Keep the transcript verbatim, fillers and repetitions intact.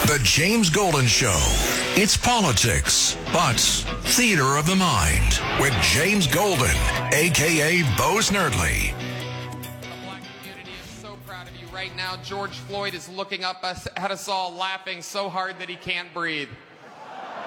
The James Golden Show. It's politics, but theater of the mind with James Golden, a k a. Bo Snerdley. The black community is so proud of you right now. George Floyd is looking up us, at us all laughing so hard that he can't breathe.